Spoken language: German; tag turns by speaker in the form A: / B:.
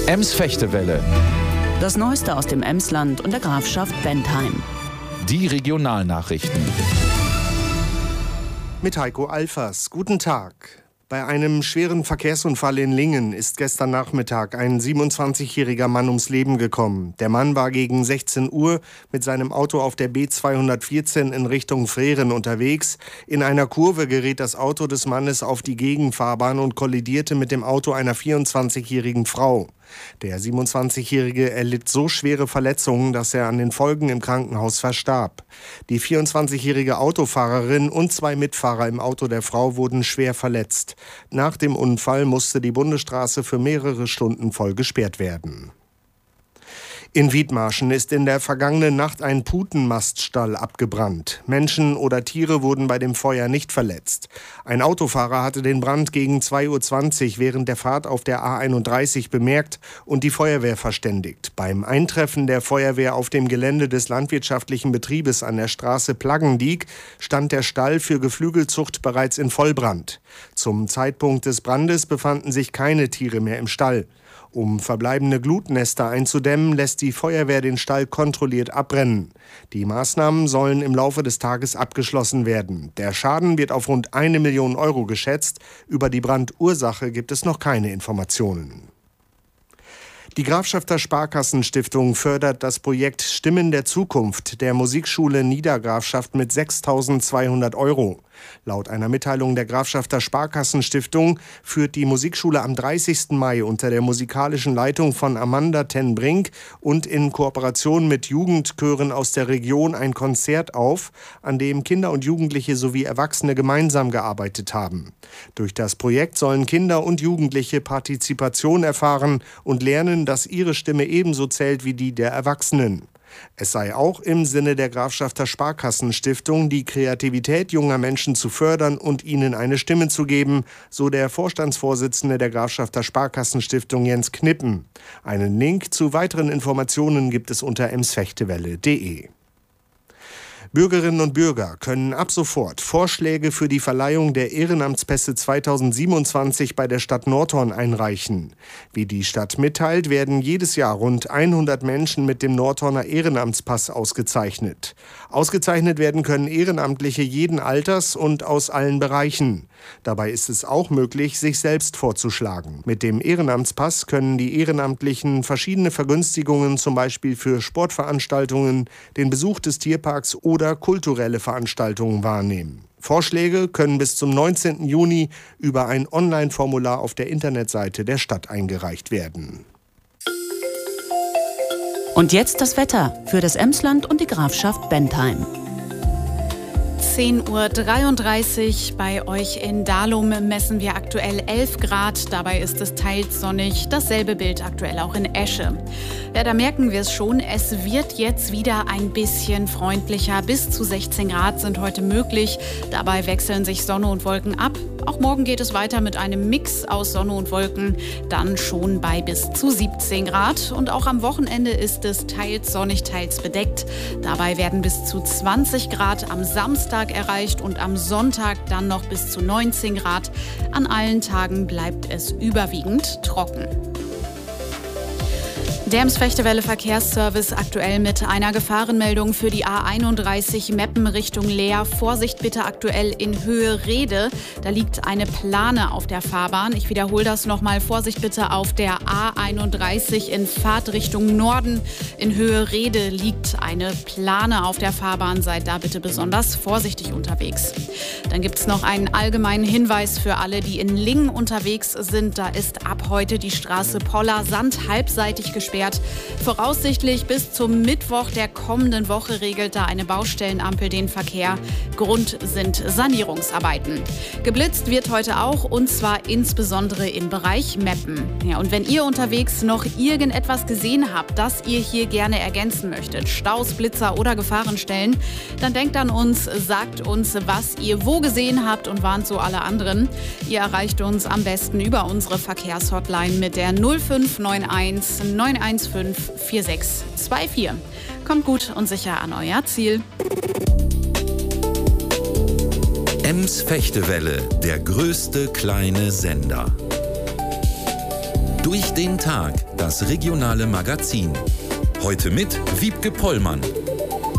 A: Ems-Fechtewelle.
B: Das Neueste aus dem Emsland und der Grafschaft Bentheim.
A: Die Regionalnachrichten.
C: Mit Heiko Alfers. Guten Tag. Bei einem schweren Verkehrsunfall in Lingen ist gestern Nachmittag ein 27-jähriger Mann ums Leben gekommen. Der Mann war gegen 16 Uhr mit seinem Auto auf der B214 in Richtung Freren unterwegs. In einer Kurve geriet das Auto des Mannes auf die Gegenfahrbahn und kollidierte mit dem Auto einer 24-jährigen Frau. Der 27-Jährige erlitt so schwere Verletzungen, dass er an den Folgen im Krankenhaus verstarb. Die 24-jährige Autofahrerin und 2 Mitfahrer im Auto der Frau wurden schwer verletzt. Nach dem Unfall musste die Bundesstraße für mehrere Stunden voll gesperrt werden. In Wiedmarschen ist in der vergangenen Nacht ein Putenmaststall abgebrannt. Menschen oder Tiere wurden bei dem Feuer nicht verletzt. Ein Autofahrer hatte den Brand gegen 2:20 Uhr während der Fahrt auf der A31 bemerkt und die Feuerwehr verständigt. Beim Eintreffen der Feuerwehr auf dem Gelände des landwirtschaftlichen Betriebes an der Straße Plaggendiek stand der Stall für Geflügelzucht bereits in Vollbrand. Zum Zeitpunkt des Brandes befanden sich keine Tiere mehr im Stall. Um verbleibende Glutnester einzudämmen, lässt die Feuerwehr den Stall kontrolliert abbrennen. Die Maßnahmen sollen im Laufe des Tages abgeschlossen werden. Der Schaden wird auf rund 1 Million Euro geschätzt. Über die Brandursache gibt es noch keine Informationen. Die Grafschafter Sparkassenstiftung fördert das Projekt Stimmen der Zukunft der Musikschule Niedergrafschaft mit 6.200 Euro. Laut einer Mitteilung der Grafschafter Sparkassenstiftung führt die Musikschule am 30. Mai unter der musikalischen Leitung von Amanda ten Brink und in Kooperation mit Jugendchören aus der Region ein Konzert auf, an dem Kinder und Jugendliche sowie Erwachsene gemeinsam gearbeitet haben. Durch das Projekt sollen Kinder und Jugendliche Partizipation erfahren und lernen, dass ihre Stimme ebenso zählt wie die der Erwachsenen. Es sei auch im Sinne der Grafschafter Sparkassenstiftung, die Kreativität junger Menschen zu fördern und ihnen eine Stimme zu geben, so der Vorstandsvorsitzende der Grafschafter Sparkassenstiftung Jens Knippen. Einen Link zu weiteren Informationen gibt es unter emsfechtewelle.de. Bürgerinnen und Bürger können ab sofort Vorschläge für die Verleihung der Ehrenamtspässe 2027 bei der Stadt Nordhorn einreichen. Wie die Stadt mitteilt, werden jedes Jahr rund 100 Menschen mit dem Nordhorner Ehrenamtspass ausgezeichnet. Ausgezeichnet werden können Ehrenamtliche jeden Alters und aus allen Bereichen. Dabei ist es auch möglich, sich selbst vorzuschlagen. Mit dem Ehrenamtspass können die Ehrenamtlichen verschiedene Vergünstigungen, zum Beispiel für Sportveranstaltungen, den Besuch des Tierparks oder kulturelle Veranstaltungen wahrnehmen. Vorschläge können bis zum 19. Juni über ein Online-Formular auf der Internetseite der Stadt eingereicht werden.
B: Und jetzt das Wetter für das Emsland und die Grafschaft Bentheim.
D: 10:33 Uhr bei euch in Dahlum messen wir aktuell 11 Grad. Dabei ist es teils sonnig. Dasselbe Bild aktuell auch in Esche. Ja, da merken wir es schon. Es wird jetzt wieder ein bisschen freundlicher. Bis zu 16 Grad sind heute möglich. Dabei wechseln sich Sonne und Wolken ab. Auch morgen geht es weiter mit einem Mix aus Sonne und Wolken. Dann schon bei bis zu 17 Grad. Und auch am Wochenende ist es teils sonnig, teils bedeckt. Dabei werden bis zu 20 Grad am Samstag erreicht und am Sonntag dann noch bis zu 19 Grad. An allen Tagen bleibt es überwiegend trocken. Der Ems-Fechtewelle Verkehrsservice aktuell mit einer Gefahrenmeldung für die A31 Meppen Richtung Leer. Vorsicht bitte aktuell in Höhe Rede. Da liegt eine Plane auf der Fahrbahn. Ich wiederhole das nochmal. Vorsicht bitte auf der A31 in Fahrtrichtung Norden. In Höhe Rede liegt eine Plane auf der Fahrbahn. Seid da bitte besonders vorsichtig unterwegs. Dann gibt es noch einen allgemeinen Hinweis für alle, die in Lingen unterwegs sind. Da ist ab heute die Straße Poller-Sand halbseitig gesperrt. Voraussichtlich bis zum Mittwoch der kommenden Woche regelt da eine Baustellenampel den Verkehr. Grund sind Sanierungsarbeiten. Geblitzt wird heute auch, und zwar insbesondere im Bereich Meppen. Ja, und wenn ihr unterwegs noch irgendetwas gesehen habt, das ihr hier gerne ergänzen möchtet, Staus, Blitzer oder Gefahrenstellen, dann denkt an uns, sagt uns, was ihr wo gesehen habt und warnt so alle anderen. Ihr erreicht uns am besten über unsere Verkehrshotline mit der 0591 915 4624. Kommt gut und sicher an euer Ziel.
E: Ems-Fechtewelle, der größte kleine Sender. Durch den Tag, das regionale Magazin. Heute mit Wiebke Pollmann.